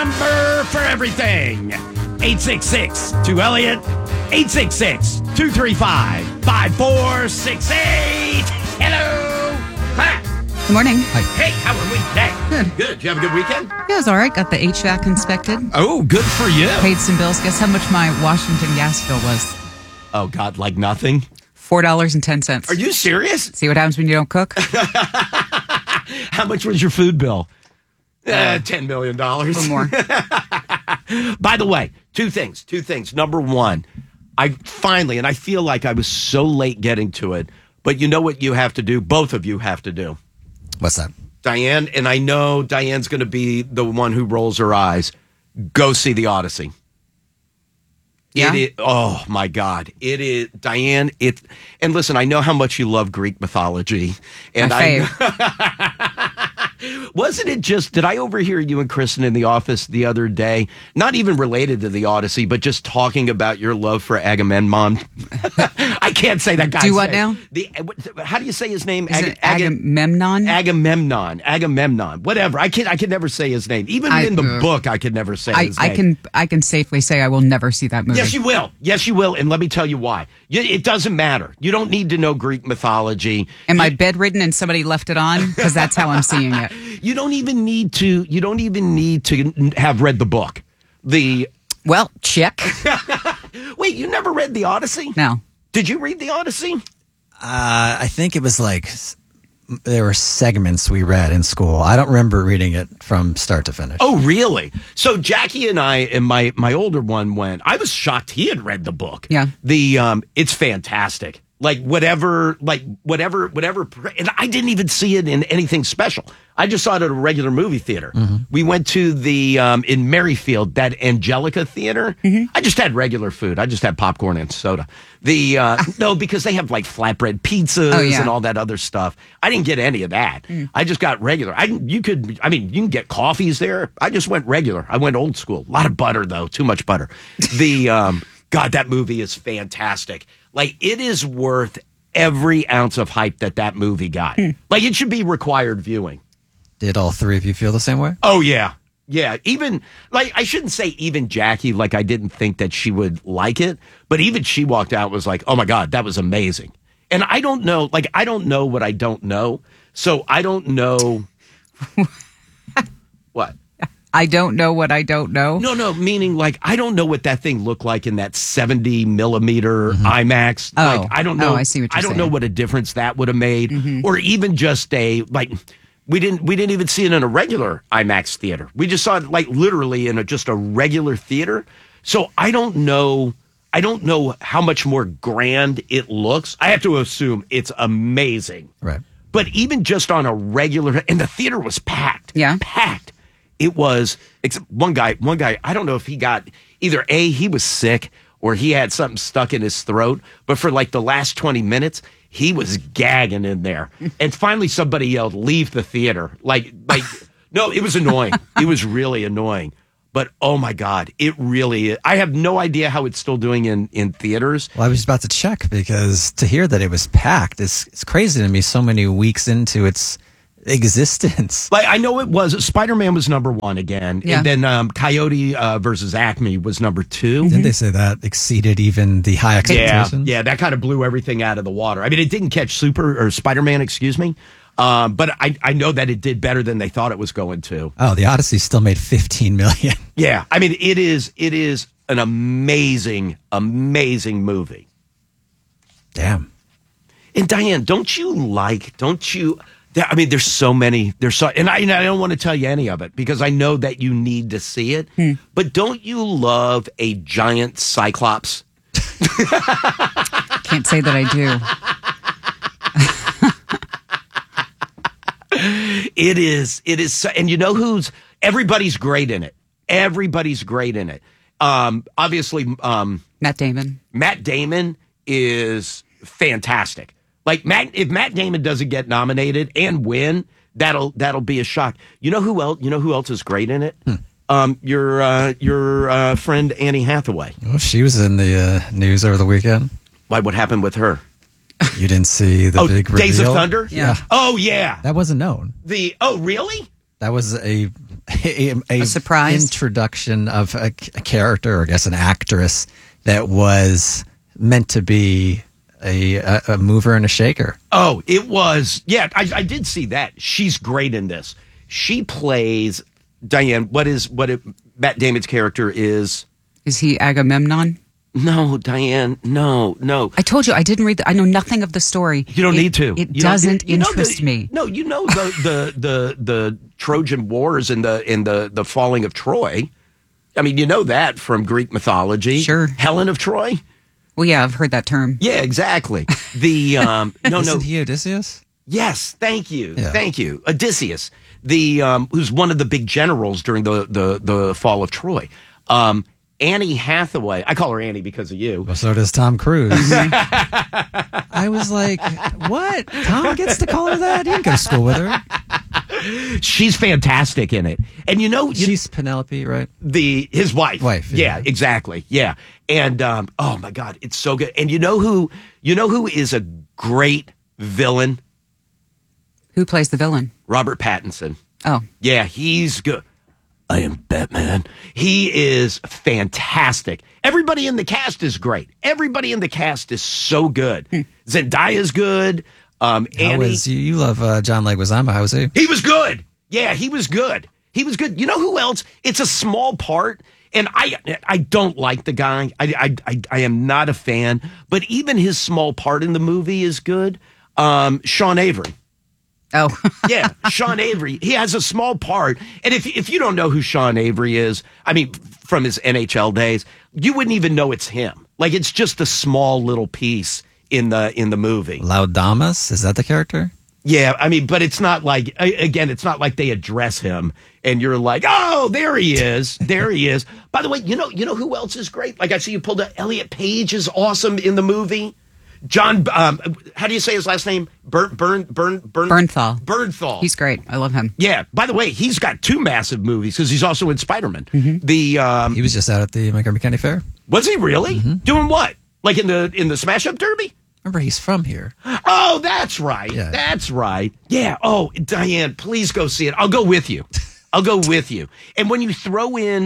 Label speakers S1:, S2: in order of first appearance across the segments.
S1: number for everything. 866-2-ELLIOT. 866-235-5468. Hello. Hi.
S2: Good morning.
S1: Hi. Hey, how are we today? Good. Did you have a good weekend?
S2: Yeah, it was all right. Got the HVAC inspected.
S1: Oh, good for you.
S2: Paid some bills. Guess how much my Washington gas bill was?
S1: Oh, God, like nothing?
S2: $4.10.
S1: Are you serious?
S2: See what happens when you don't cook?
S1: How much was your food bill? $10 million.
S2: A little more.
S1: By the way, two things. Number one, I finally, and I feel like I was so late getting to it, but you know what you have to do? Both of you have to do.
S3: What's that?
S1: Diane, and I know Diane's going to be the one who rolls her eyes. Go see The Odyssey.
S2: Yeah.
S1: Oh, my God. It is, Diane, and listen, I know how much you love Greek mythology. And
S2: My fave.
S1: Wasn't it just, did I overhear you and Kristen in the office the other day? Not even related to the Odyssey, but just talking about your love for Agamemnon. I can't say that guy's
S2: Do what
S1: name.
S2: now?
S1: How do you say his name?
S2: Is it Agamemnon?
S1: Agamemnon. Whatever. I can never say his name. Even in the book, I could never say his name.
S2: I can safely say I will never see that movie.
S1: Yes, you will. Yes, you will. And let me tell you why. It doesn't matter. You don't need to know Greek mythology.
S2: Am I bedridden and somebody left it on? Because that's how I'm seeing it.
S1: You don't even need to have read the book.
S2: Well, check.
S1: Wait, you never read The Odyssey?
S2: No.
S1: Did you read The Odyssey?
S3: I think it was like there were segments we read in school. I don't remember reading it from start to finish.
S1: Oh, really? So Jackie and I and my older one went. I was shocked he had read the book.
S2: Yeah.
S1: It's fantastic. Whatever, and I didn't even see it in anything special. I just saw it at a regular movie theater. Mm-hmm. We went to the, in Merrifield, that Angelica Theater. Mm-hmm. I just had regular food. I just had popcorn and soda. No, because they have like flatbread pizzas and all that other stuff. I didn't get any of that. Mm. I just got regular. You can get coffees there. I just went regular. I went old school. A lot of butter though. Too much butter. God, that movie is fantastic. Like, it is worth every ounce of hype that movie got. Like, it should be required viewing.
S3: Did all three of you feel the same way?
S1: Oh, yeah. Yeah. Even, I shouldn't say even Jackie, I didn't think that she would like it. But even she walked out and was like, oh, my God, that was amazing. And I don't know, I don't know what I don't know. So I don't know. What?
S2: I don't know what I don't know.
S1: No, meaning I don't know what that thing looked like in that 70 millimeter IMAX. I don't know.
S2: I see what you're saying.
S1: I don't know what a difference that would have made, or even just we didn't even see it in a regular IMAX theater. We just saw it literally in just a regular theater. So I don't know how much more grand it looks. I have to assume it's amazing.
S3: Right.
S1: But even just on a regular, and the theater was packed.
S2: Yeah.
S1: Packed. It was, except one guy, I don't know if he got, either A, he was sick, or he had something stuck in his throat, but for the last 20 minutes, he was gagging in there. And finally somebody yelled, leave the theater. No, it was annoying. It was really annoying. But, oh my God, it really is. I have no idea how it's still doing in theaters.
S3: Well, I was about to check, because to hear that it was packed, it's crazy to me so many weeks into its existence.
S1: I know it was. Spider-Man was number one again.
S2: Yeah.
S1: And then Coyote versus Acme was number two.
S3: Didn't they say that exceeded even the high expectations?
S1: Yeah, that kind of blew everything out of the water. I mean, it didn't catch Spider-Man, excuse me. But I know that it did better than they thought it was going to.
S3: Oh, the Odyssey still made $15 million.
S1: Yeah. I mean, it is an amazing, amazing movie.
S3: Damn.
S1: And Diane, I mean, there's so many. And I don't want to tell you any of it because I know that you need to see it. But don't you love a giant cyclops?
S2: Can't say that I do.
S1: It is. And you know everybody's great in it. Everybody's great in it. Obviously,
S2: Matt Damon.
S1: Matt Damon is fantastic. If Matt Damon doesn't get nominated and win, that'll be a shock. You know who else is great in it? Your friend Annie Hathaway.
S3: Well, she was in the news over the weekend.
S1: Why? What happened with her?
S3: You didn't see the big reveal?
S1: Days of Thunder?
S2: Yeah.
S1: Oh, yeah.
S3: That wasn't known.
S1: Oh, really?
S3: That was a a
S2: surprise
S3: introduction of a character, or I guess an actress that was meant to be a mover and a shaker.
S1: Oh, it was. Yeah, I did see that. She's great in this. She plays Diane. Matt Damon's character is?
S2: Is he Agamemnon?
S1: No, Diane. No.
S2: I told you I didn't read. I know nothing of the story.
S1: You don't need to.
S2: It doesn't interest me.
S1: No, you know the Trojan Wars and the falling of Troy. I mean, you know that from Greek mythology.
S2: Sure.
S1: Helen of Troy.
S2: Well, yeah, I've heard that term.
S1: Yeah, exactly. The
S3: Isn't he Odysseus?
S1: Yes, thank you,
S3: Yeah.
S1: thank you. Odysseus, who's one of the big generals during the fall of Troy. Annie Hathaway, I call her Annie because of you.
S3: Well, so does Tom Cruise. I was like, what? Tom gets to call her that? He didn't go to school with her.
S1: She's fantastic in it, and
S3: She's Penelope, right?
S1: his wife.
S3: Yeah.
S1: Yeah, exactly. Yeah, and oh my God, it's so good. And you know who is a great villain?
S2: Who plays the villain?
S1: Robert Pattinson.
S2: Oh,
S1: Yeah, he's good. I am Batman. He is fantastic. Everybody in the cast is great. Everybody in the cast is so good. Zendaya's good. Annie.
S3: You love John Leguizamo. How was he?
S1: He was good. Yeah, he was good. He was good. You know who else? It's a small part, and I don't like the guy. I am not a fan. But even his small part in the movie is good. Sean Avery.
S2: oh,
S1: Yeah, Sean Avery. He has a small part, and if you don't know who Sean Avery is, I mean, from his NHL days, you wouldn't even know it's him. Like, it's just a small little piece in the movie.
S3: Laudamus? Is that the character?
S1: Yeah, I mean, but it's not like, again, it's not like they address him and you're like, oh, there he is. There he is. By the way, you know who else is great? Like, I see you pulled up, Elliot Page is awesome in the movie. John, how do you say his last name?
S2: Bernthal.
S1: Bernthal.
S2: He's great. I love him.
S1: Yeah. By the way, he's got 2 massive movies because he's also in Spider-Man.
S2: Mm-hmm.
S3: He was just out at the Montgomery County Fair.
S1: Was he really doing what? Like in the Smash Up Derby?
S3: Remember, he's from here.
S1: Oh, that's right.
S3: Yeah.
S1: That's right. Yeah. Oh, Diane, please go see it. I'll go with you. I'll go with you. And when you throw in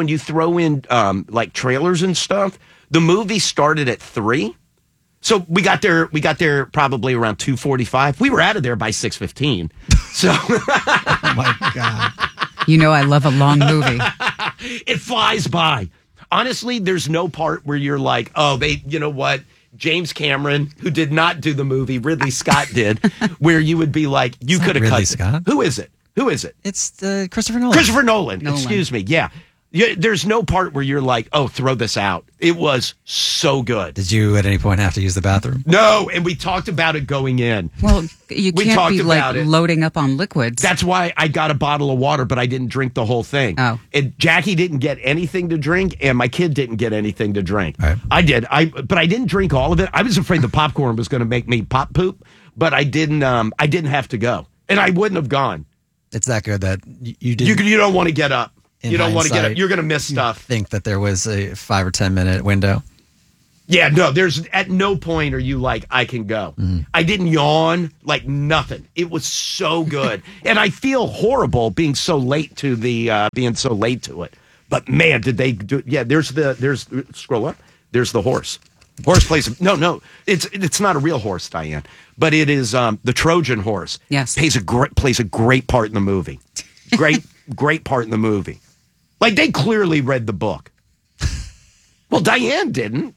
S1: like trailers and stuff, the movie started at 3. So we got there probably around 2:45. We were out of there by 6:15. So
S3: Oh, my God.
S2: You know I love a long movie.
S1: it flies by. Honestly, there's no part where you're like, oh, you know what? James Cameron, who did not do the movie, Ridley Scott did, where you would be like, you could have cut
S3: Ridley
S1: it.
S3: Scott.
S1: Who is it?
S3: It's Christopher Nolan.
S1: Christopher Nolan. Excuse me. Yeah. There's no part where you're like, oh, throw this out. It was so good.
S3: Did you at any point have to use the bathroom?
S1: No, and we talked about it going in.
S2: Well, you
S1: We
S2: can't
S1: talked
S2: be
S1: about
S2: like
S1: it.
S2: loading up on liquids.
S1: That's why I got a bottle of water, but I didn't drink the whole thing.
S2: Oh.
S1: And Jackie didn't get anything to drink, and my kid didn't get anything to drink.
S3: Right.
S1: I did. But I didn't drink all of it. I was afraid the popcorn was going to make me pop poop, but I didn't. I didn't have to go, and I wouldn't have gone.
S3: It's that good that you didn't
S1: You don't want to get up.
S3: In
S1: You don't want to get up.
S3: hindsight,
S1: You're going to miss stuff.
S3: think that there was a 5 or 10 minute window.
S1: Yeah, no, there's at no point are you like, I can go. I didn't yawn, like nothing. It was so good. And I feel horrible being so late to it. But man, did they do, yeah, there's scroll up. There's the horse. Horse plays, no, it's not a real horse, Diane, but it is the Trojan horse.
S2: Yes.
S1: Plays a great part in the movie. Great part in the movie. Like, they clearly read the book. Well, Diane didn't.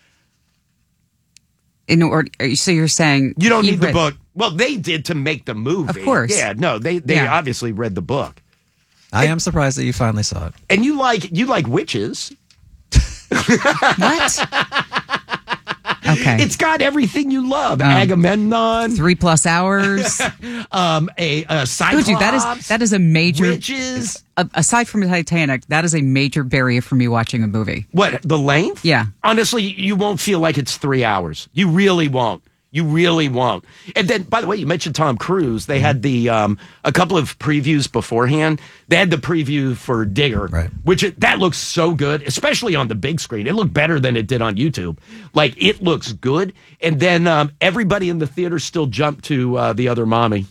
S2: So you're saying
S1: You don't
S2: he
S1: need the
S2: read-
S1: book. Well, they did to make the movie.
S2: Of course.
S1: Yeah, no, they
S2: Yeah.
S1: obviously read the book.
S3: I am surprised that you finally saw it.
S1: And you like witches.
S2: What? Okay.
S1: It's got everything you love. Agamemnon,
S2: 3+ hours.
S1: a Cyclops.
S2: Told you that is a major
S1: witches.
S2: Aside from Titanic, that is a major barrier for me watching a movie.
S1: What, the length?
S2: Yeah.
S1: Honestly, you won't feel like it's 3 hours. You really won't. You really won't. And then, by the way, you mentioned Tom Cruise. They had the a couple of previews beforehand. They had the preview for Digger,
S3: Right.
S1: that looks so good, especially on the big screen. It looked better than it did on YouTube. Like, it looks good. And then everybody in the theater still jumped to The Other Mommy.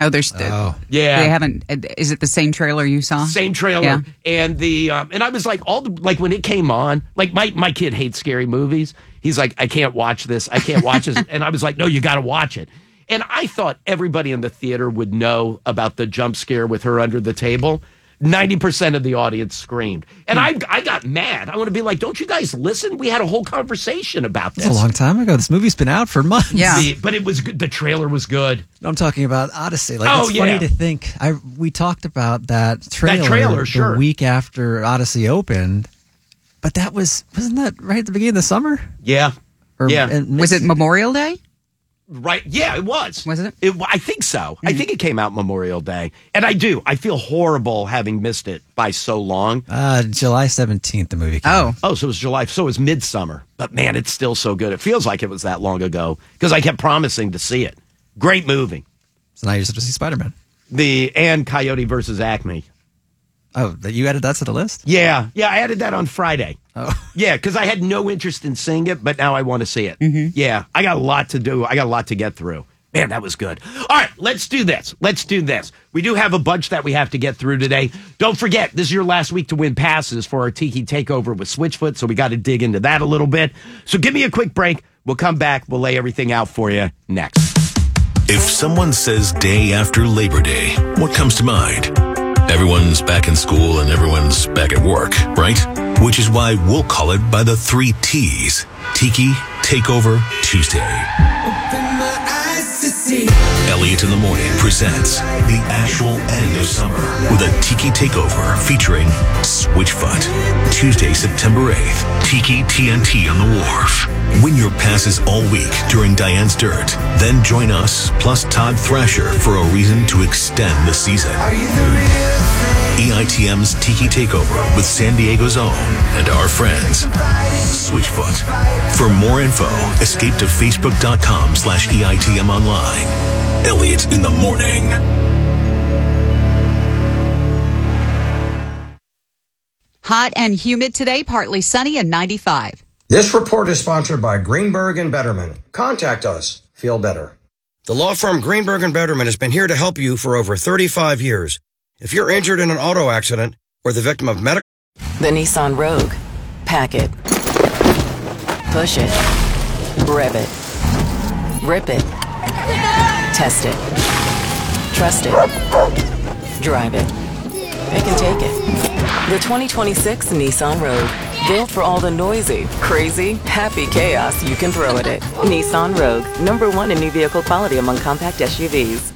S2: Oh, there's
S1: Yeah.
S2: They haven't. Is it the same trailer you saw?
S1: Same trailer.
S2: Yeah.
S1: And and I was like, when it came on, like my kid hates scary movies. He's like, I can't watch this. I can't watch this. And I was like, no, you got to watch it. And I thought everybody in the theater would know about the jump scare with her under the table. 90% of the audience screamed. And I got mad. I want to be like, don't you guys listen? We had a whole conversation about this.
S3: That's a long time ago. This movie's been out for months.
S2: Yeah.
S1: But it was good. The trailer was good.
S3: I'm talking about Odyssey. Like,
S1: Oh,
S3: it's
S1: yeah.
S3: funny to think. We talked about that trailer,
S1: sure.
S3: the week after Odyssey opened, but wasn't that right at the beginning of the summer?
S1: Yeah.
S2: Was it Memorial Day?
S1: Right. Yeah, it was.
S2: Was it?
S1: I think so. I think it came out Memorial Day. And I feel horrible having missed it by so long.
S3: July 17th, the movie came out.
S1: Oh, so it was July. So it was Midsummer. But man, it's still so good. It feels like it was that long ago because I kept promising to see it. Great movie.
S3: So now you're supposed to see Spider-Man.
S1: And Coyote versus Acme.
S3: Oh, you added that to the list?
S1: Yeah, I added that on Friday.
S3: Oh.
S1: Yeah, because I had no interest in seeing it, but now I want to see it.
S2: Mm-hmm.
S1: Yeah, I got a lot to do. I got a lot to get through. Man, that was good. All right, let's do this. We do have a bunch that we have to get through today. Don't forget, this is your last week to win passes for our Tiki Takeover with Switchfoot, so we got to dig into that a little bit. So give me a quick break. We'll come back. We'll lay everything out for you next.
S4: If someone says day after Labor Day, what comes to mind? Everyone's back in school and everyone's back at work, right? Which is why we'll call it by the 3 T's. Tiki Takeover Tuesday. Elliot in the Morning presents the actual end of summer with a Tiki Takeover featuring Switchfoot. Tuesday, September 8th, Tiki TNT on the Wharf. Win your passes all week during Diane's Dirt. Then join us, plus Todd Thrasher, for a reason to extend the season. EITM's Tiki Takeover with San Diego's own and our friends, Switchfoot. For more info, escape to facebook.com/EITM online. Elliot in the Morning.
S5: Hot and humid today, partly sunny and 95.
S6: This report is sponsored by Greenberg and Betterman. Contact us. Feel better. The law firm Greenberg and Betterman has been here to help you for over 35 years. If you're injured in an auto accident or the victim of medical...
S7: The Nissan Rogue. Pack it. Push it. Rev it. Rip it. Test it. Trust it. Drive it. It can take it. The 2026 Nissan Rogue. Built for all the noisy, crazy, happy chaos you can throw at it. Nissan Rogue. #1 in new vehicle quality among compact SUVs.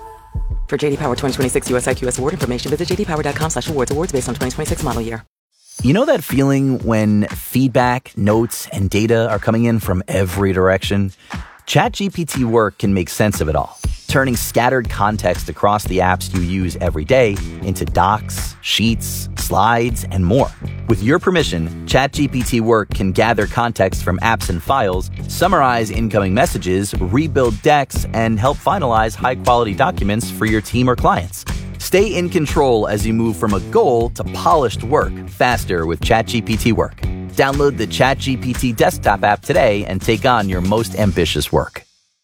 S7: For JD Power 2026 US IQS award information, visit jdpower.com/awards. Awards based on 2026 model year.
S8: You know that feeling when feedback, notes, and data are coming in from every direction? ChatGPT Work can make sense of it all, turning scattered context across the apps you use every day into docs, sheets, slides, and more. With your permission, ChatGPT Work can gather context from apps and files, summarize incoming messages, rebuild decks, and help finalize high-quality documents for your team or clients. Stay in control as you move from a goal to polished work faster with ChatGPT Work. Download the ChatGPT desktop app today and take on your most ambitious work.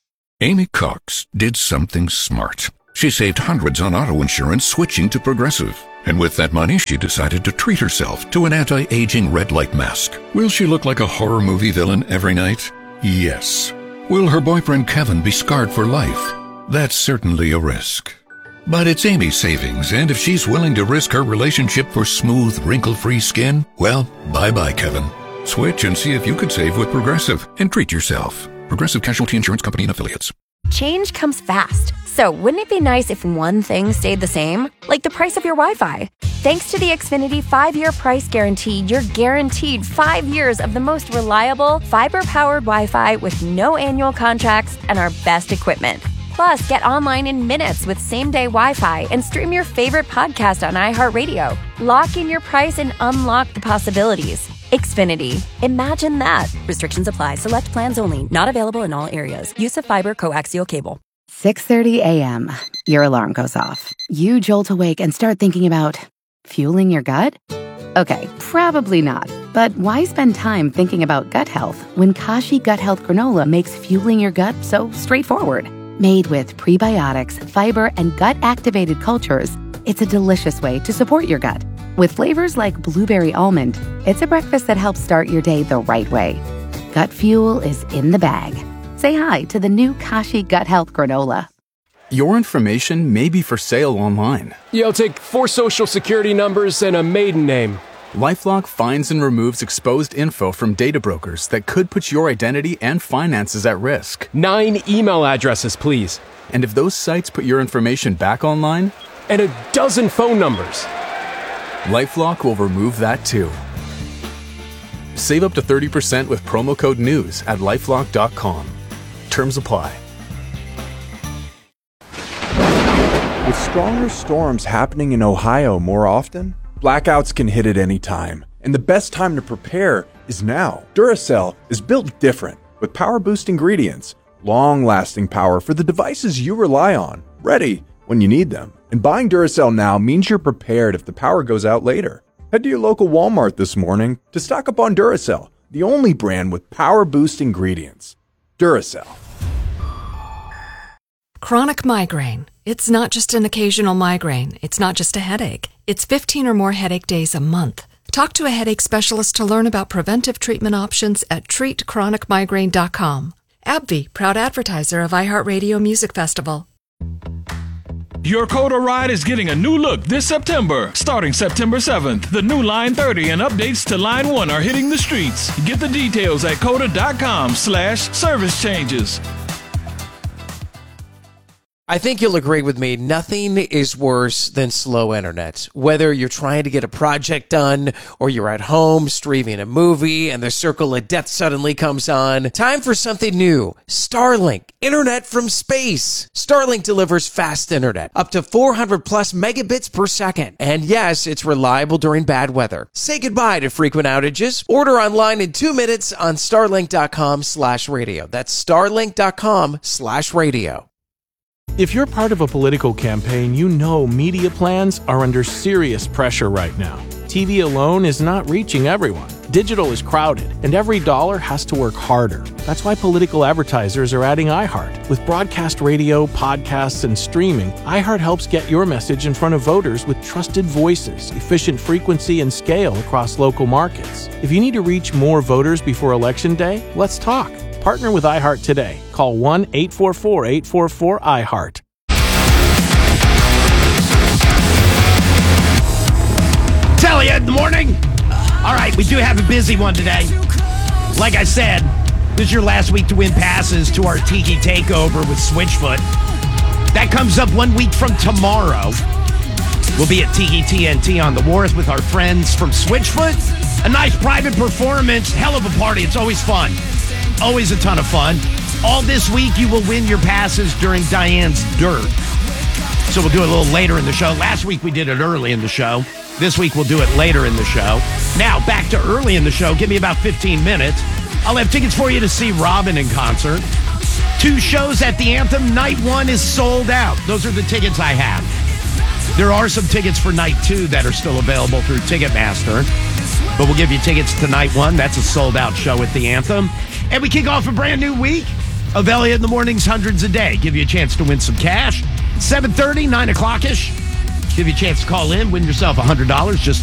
S9: Amy Cox did something smart. She saved hundreds on auto insurance switching to Progressive. And with that money, she decided to treat herself to an anti-aging red light mask. Will she look like a horror movie villain every night? Yes. Will her boyfriend Kevin be scarred for life? That's certainly a risk. But it's Amy's savings, and if she's willing to risk her relationship for smooth, wrinkle-free skin, well, bye-bye, Kevin. Switch and see if you could save with Progressive and treat yourself. Progressive Casualty Insurance Company and Affiliates.
S10: Change comes fast. So wouldn't it be nice if one thing stayed the same? Like the price of your Wi-Fi. Thanks to the Xfinity 5-year price guarantee, you're guaranteed 5 years of the most reliable, fiber-powered Wi-Fi with no annual contracts and our best equipment. Plus, get online in minutes with same-day Wi-Fi and stream your favorite podcast on iHeartRadio. Lock in your price and unlock the possibilities. Xfinity. Imagine that. Restrictions apply. Select plans only. Not available in all areas. Use of fiber coaxial cable.
S11: 6:30 a.m. Your alarm goes off. You jolt awake and start thinking about fueling your gut? Okay, probably not. But why spend time thinking about gut health when Kashi Gut Health Granola makes fueling your gut so straightforward? Made with prebiotics, fiber, and gut-activated cultures, it's a delicious way to support your gut. With flavors like blueberry almond, it's a breakfast that helps start your day the right way. Gut Fuel is in the bag. Say hi to the new Kashi Gut Health Granola.
S12: Your information may be for sale online.
S13: I'll take 4 social security numbers and a maiden name.
S12: LifeLock finds and removes exposed info from data brokers that could put your identity and finances at risk.
S13: 9 email addresses, please.
S12: And if those sites put your information back online?
S13: And a dozen phone numbers.
S12: LifeLock will remove that too. Save up to 30% with promo code NEWS at LifeLock.com. Terms apply.
S14: With stronger storms happening in Ohio more often, blackouts can hit at any time, and the best time to prepare is now. Duracell is built different, with power-boost ingredients, long-lasting power for the devices you rely on, ready when you need them. And buying Duracell now means you're prepared if the power goes out later. Head to your local Walmart this morning to stock up on Duracell, the only brand with power-boost ingredients. Duracell.
S15: Chronic migraine. It's not just an occasional migraine. It's not just a headache. It's 15 or more headache days a month. Talk to a headache specialist to learn about preventive treatment options at treatchronicmigraine.com. AbbVie, proud advertiser of iHeartRadio Music Festival.
S16: Your Coda ride is getting a new look this September. Starting September 7th, the new Line 30 and updates to Line 1 are hitting the streets. Get the details at coda.com/service changes.
S17: I think you'll agree with me, nothing is worse than slow internet. Whether you're trying to get a project done or you're at home streaming a movie and the circle of death suddenly comes on, time for something new. Starlink, internet from space. Starlink delivers fast internet, up to 400 plus megabits per second. And yes, it's reliable during bad weather. Say goodbye to frequent outages. Order online in 2 minutes on starlink.com/radio. That's starlink.com/radio.
S18: If you're part of a political campaign, you know media plans are under serious pressure right now. TV alone is not reaching everyone. Digital is crowded, and every dollar has to work harder. That's why political advertisers are adding iHeart. With broadcast radio, podcasts, and streaming, iHeart helps get your message in front of voters with trusted voices, efficient frequency, and scale across local markets. If you need to reach more voters before Election Day, let's talk. Partner with iHeart today. Call 1-844-844-iHeart.
S1: Tell you in the morning. All right, we do have a busy one today. Like I said, this is your last week to win passes to our Tiki Takeover with Switchfoot. That comes up 1 week from tomorrow. We'll be at Tiki TNT on the Wharf with our friends from Switchfoot. A nice private performance. Hell of a party. It's always fun. Always a ton of fun. All this week, you will win your passes during Diane's Dirt. So we'll do it a little later in the show. Last week, we did it early in the show. This week, we'll do it later in the show. Now, back to early in the show. Give me about 15 minutes. I'll have tickets for you to see Robin in concert. 2 shows at the Anthem. Night 1 is sold out. Those are the tickets I have. There are some tickets for night 2 that are still available through Ticketmaster. But we'll give you tickets to night 1. That's a sold-out show at the Anthem. And we kick off a brand new week of Elliott in the Morning's Hundreds a Day. Give you a chance to win some cash. 7:30, 9 o'clock-ish. Give you a chance to call in, win yourself $100 just